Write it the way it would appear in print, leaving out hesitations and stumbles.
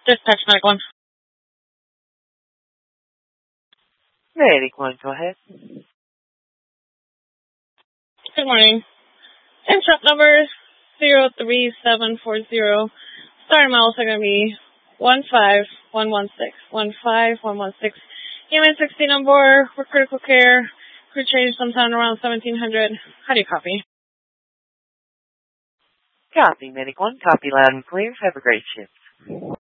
Dispatch Medic 1. Medic 1, go ahead. Good morning. Interrupt number 03740. Starting miles are going to be 15116. 15116. Human 16 on board for critical care. Crew change sometime around 1700. How do you copy? Copy, Medic 1. Copy loud and clear. Have a great shift.